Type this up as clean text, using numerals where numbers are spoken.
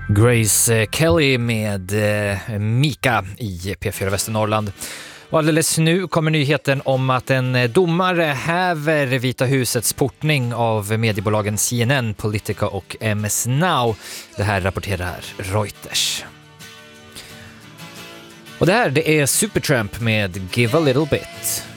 Grace Kelly med Mika i P4 Västernorrland. Och alldeles nu kommer nyheten om att en domare häver Vita husets portning av mediebolagen CNN, Politica och MS Now. Det här rapporterar Reuters. Och det här, det är Supertramp med Give a Little Bit.